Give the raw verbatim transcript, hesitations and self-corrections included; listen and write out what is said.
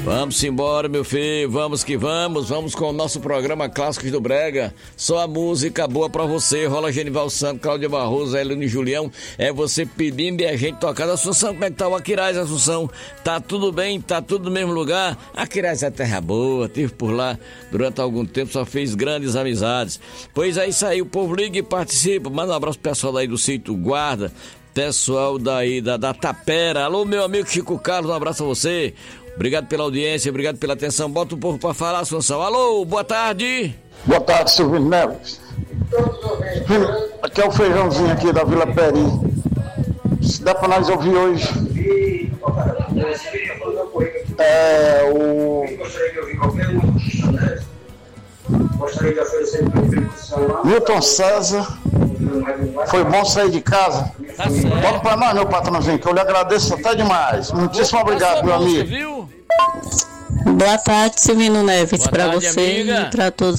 Vamos embora, meu filho, vamos que vamos, vamos com o nosso programa Clássicos do Brega, só a música boa pra você, rola Genival Santos, Cláudia Barroso, Helene Julião, é você pedindo e a gente tocando. Assunção, como é que tá o Aquiraz, Assunção? Tá tudo bem, tá tudo no mesmo lugar? Aquiraz é terra boa, tive por lá durante algum tempo, só fez grandes amizades. Pois é isso aí, o povo liga e participa, manda um abraço pro pessoal daí do sítio Guarda, pessoal daí da, da Tapera, alô meu amigo Chico Carlos, um abraço a você. Obrigado pela audiência, obrigado pela atenção. Bota o povo pra falar, Assunção. Alô, boa tarde. Boa tarde, Silvino Neves. Aqui é o feijãozinho aqui da Vila Peri. Se dá pra nós ouvir hoje. É o... Milton César. Foi bom sair de casa. Tá certo. Bota pra nós, meu patrãozinho, que eu lhe agradeço até demais. Muitíssimo obrigado, meu amigo. Viu? Boa tarde, Silvino Neves, Boa para tarde, você amiga. e para todos